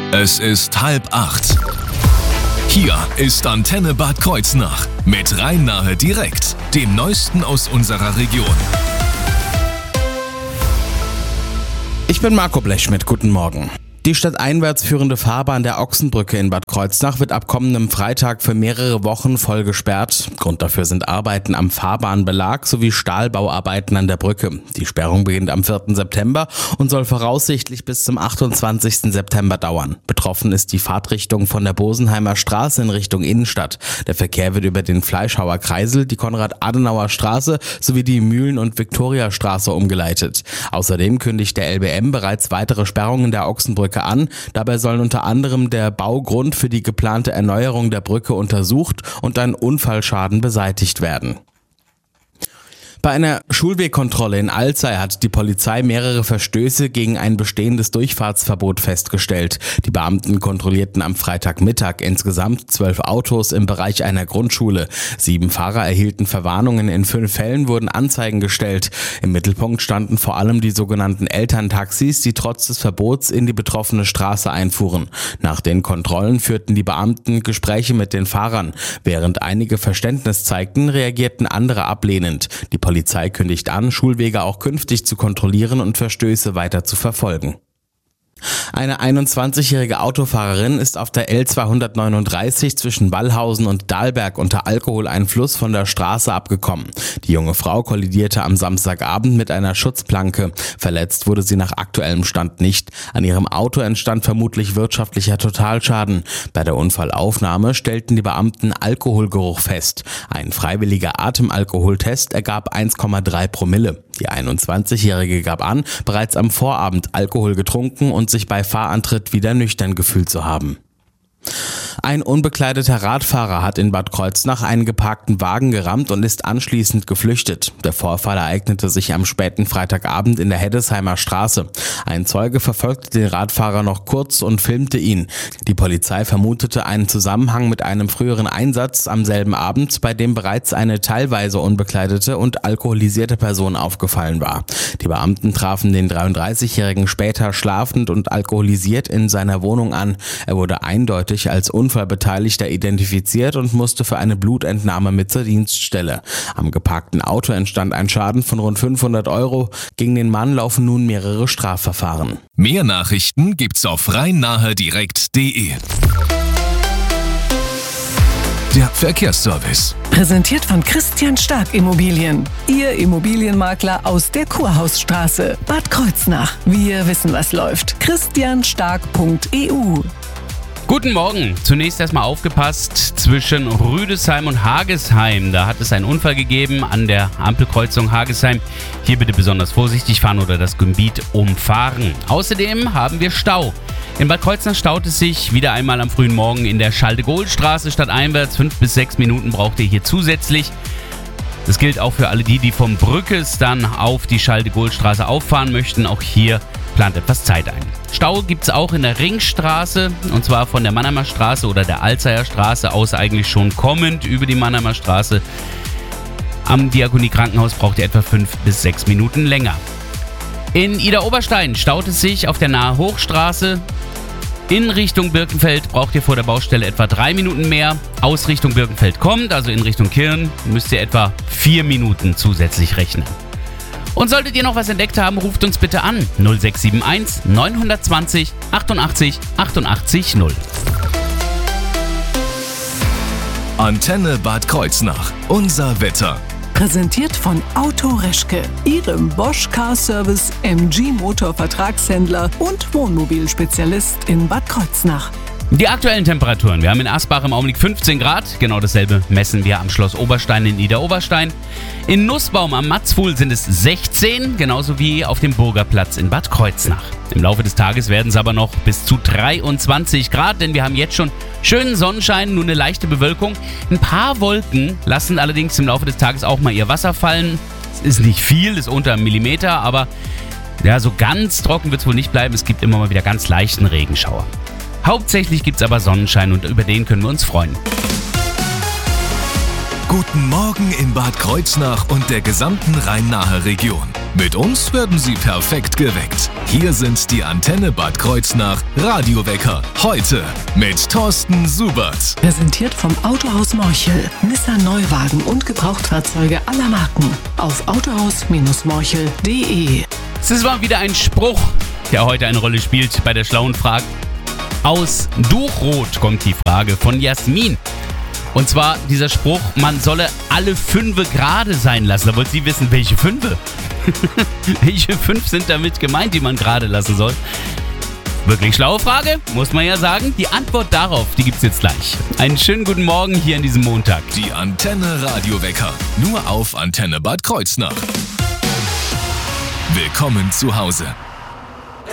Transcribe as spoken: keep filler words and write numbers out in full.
Es ist halb acht. Hier ist Antenne Bad Kreuznach mit Rhein-Nahe direkt, dem Neuesten aus unserer Region. Ich bin Marco Blechschmidt, guten Morgen. Die stadteinwärts führende Fahrbahn der Ochsenbrücke in Bad Kreuznach wird ab kommendem Freitag für mehrere Wochen voll gesperrt. Grund dafür sind Arbeiten am Fahrbahnbelag sowie Stahlbauarbeiten an der Brücke. Die Sperrung beginnt am vierten September und soll voraussichtlich bis zum achtundzwanzigsten September dauern. Betroffen ist die Fahrtrichtung von der Bosenheimer Straße in Richtung Innenstadt. Der Verkehr wird über den Fleischhauer Kreisel, die Konrad-Adenauer Straße sowie die Mühlen- und Viktoriastraße umgeleitet. Außerdem kündigt der L B M bereits weitere Sperrungen der Ochsenbrücke an. Dabei sollen unter anderem der Baugrund für die geplante Erneuerung der Brücke untersucht und ein Unfallschaden beseitigt werden. Bei einer Schulwegkontrolle in Alzey hat die Polizei mehrere Verstöße gegen ein bestehendes Durchfahrtsverbot festgestellt. Die Beamten kontrollierten am Freitagmittag insgesamt zwölf Autos im Bereich einer Grundschule. Sieben Fahrer erhielten Verwarnungen, in fünf Fällen wurden Anzeigen gestellt. Im Mittelpunkt standen vor allem die sogenannten Elterntaxis, die trotz des Verbots in die betroffene Straße einfuhren. Nach den Kontrollen führten die Beamten Gespräche mit den Fahrern. Während einige Verständnis zeigten, reagierten andere ablehnend. Die Die Polizei kündigt an, Schulwege auch künftig zu kontrollieren und Verstöße weiter zu verfolgen. Eine einundzwanzigjährige Autofahrerin ist auf der L zweihundertneununddreißig zwischen Wallhausen und Dahlberg unter Alkoholeinfluss von der Straße abgekommen. Die junge Frau kollidierte am Samstagabend mit einer Schutzplanke. Verletzt wurde sie nach aktuellem Stand nicht. An ihrem Auto entstand vermutlich wirtschaftlicher Totalschaden. Bei der Unfallaufnahme stellten die Beamten Alkoholgeruch fest. Ein freiwilliger Atemalkoholtest ergab eins Komma drei Promille. Die einundzwanzigjährige gab an, bereits am Vorabend Alkohol getrunken und sich bei Fahrantritt wieder nüchtern gefühlt zu haben. Ein unbekleideter Radfahrer hat in Bad Kreuznach einen geparkten Wagen gerammt und ist anschließend geflüchtet. Der Vorfall ereignete sich am späten Freitagabend in der Heddesheimer Straße. Ein Zeuge verfolgte den Radfahrer noch kurz und filmte ihn. Die Polizei vermutete einen Zusammenhang mit einem früheren Einsatz am selben Abend, bei dem bereits eine teilweise unbekleidete und alkoholisierte Person aufgefallen war. Die Beamten trafen den dreiunddreißigjährigen später schlafend und alkoholisiert in seiner Wohnung an. Er wurde eindeutig als Unfallbeteiligter identifiziert und musste für eine Blutentnahme mit zur Dienststelle. Am geparkten Auto entstand ein Schaden von rund fünfhundert Euro. Gegen den Mann laufen nun mehrere Strafverfahren. Mehr Nachrichten gibt's auf rhein-nahe direkt punkt de. Der Verkehrsservice. Präsentiert von Christian Stark Immobilien. Ihr Immobilienmakler aus der Kurhausstraße, Bad Kreuznach. Wir wissen, was läuft. christian stark punkt e u. Guten Morgen. Zunächst erstmal aufgepasst zwischen Rüdesheim und Hagesheim. Da hat es einen Unfall gegeben an der Ampelkreuzung Hagesheim. Hier bitte besonders vorsichtig fahren oder das Gebiet umfahren. Außerdem haben wir Stau. In Bad Kreuznach staut es sich wieder einmal am frühen Morgen in der Schalde-Gohl-Straße stadteinwärts. Fünf bis sechs Minuten braucht ihr hier zusätzlich. Das gilt auch für alle die, die vom Brückes dann auf die Schalde-Gohl-Straße auffahren möchten. Auch hier plant etwas Zeit ein. Stau gibt es auch in der Ringstraße, und zwar von der Mannheimer Straße oder der Alzeyer Straße aus eigentlich schon kommend über die Mannheimer Straße. Am Diakonie-Krankenhaus braucht ihr etwa fünf bis sechs Minuten länger. In Idar-Oberstein staut es sich auf der Nahe Hochstraße. In Richtung Birkenfeld braucht ihr vor der Baustelle etwa drei Minuten mehr. Aus Richtung Birkenfeld kommt, also in Richtung Kirn, müsst ihr etwa vier Minuten zusätzlich rechnen. Und solltet ihr noch was entdeckt haben, ruft uns bitte an null sechs sieben eins neun zwei null achtundachtzig achtundachtzig null. Antenne Bad Kreuznach. Unser Wetter. Präsentiert von Auto Reschke, Ihrem Bosch Car Service M G Motor Vertragshändler und Wohnmobilspezialist in Bad Kreuznach. Die aktuellen Temperaturen. Wir haben in Asbach im Augenblick fünfzehn Grad. Genau dasselbe messen wir am Schloss Oberstein in Idar-Oberstein. In Nussbaum am Matzfuhl sind es sechzehn, genauso wie auf dem Burgerplatz in Bad Kreuznach. Im Laufe des Tages werden es aber noch bis zu dreiundzwanzig Grad, denn wir haben jetzt schon schönen Sonnenschein, nur eine leichte Bewölkung. Ein paar Wolken lassen allerdings im Laufe des Tages auch mal ihr Wasser fallen. Es ist nicht viel, ist unter einem Millimeter, aber ja, so ganz trocken wird es wohl nicht bleiben. Es gibt immer mal wieder ganz leichten Regenschauer. Hauptsächlich gibt es aber Sonnenschein und über den können wir uns freuen. Guten Morgen in Bad Kreuznach und der gesamten Rhein-Nahe Region. Mit uns werden Sie perfekt geweckt. Hier sind die Antenne Bad Kreuznach Radiowecker. Heute mit Thorsten Subert. Präsentiert vom Autohaus Morchel. Nissan Neuwagen und Gebrauchtfahrzeuge aller Marken. Auf autohaus Morchel punkt de. Es ist mal wieder ein Spruch, der heute eine Rolle spielt bei der schlauen Frage. Aus Duchrot kommt die Frage von Jasmin. Und zwar dieser Spruch, man solle alle Fünfe gerade sein lassen. Da wollt Sie wissen, welche Fünfe? Welche fünf sind damit gemeint, die man gerade lassen soll? Wirklich schlaue Frage, muss man ja sagen. Die Antwort darauf, die gibt's jetzt gleich. Einen schönen guten Morgen hier an diesem Montag. Die Antenne Radiowecker. Nur auf Antenne Bad Kreuznach. Willkommen zu Hause.